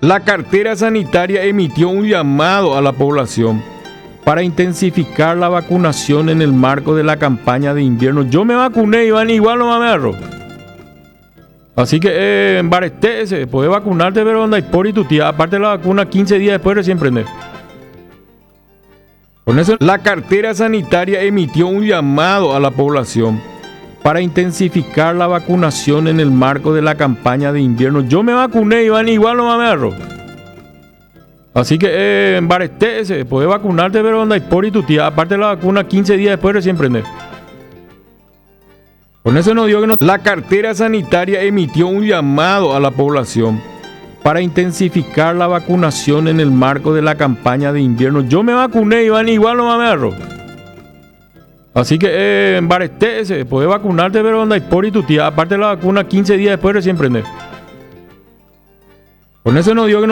La cartera sanitaria emitió un llamado a la población para intensificar la vacunación en el marco de la campaña de invierno. Yo me vacuné, Iván, igual no me agarró. Así que embarestése, podés vacunarte, pero onda y por y tu tía. Aparte de la vacuna, 15 días después recién prende. Con eso, la cartera sanitaria emitió un llamado a la población para intensificar la vacunación en el marco de la campaña de invierno. Yo me vacuné, Iván, igual no me agarró. Así que embarestése, podés vacunarte, pero onda y por y tu tía. Aparte de la vacuna, 15 días después recién prende. Con eso no dio que no. La cartera sanitaria emitió un llamado a la población para intensificar la vacunación en el marco de la campaña de invierno. Yo me vacuné, Iván, igual no me agarró. Así que embarestése, podés vacunarte, pero onda y por y tu tía. Aparte de la vacuna, 15 días después recién prende. Con eso no dio que no.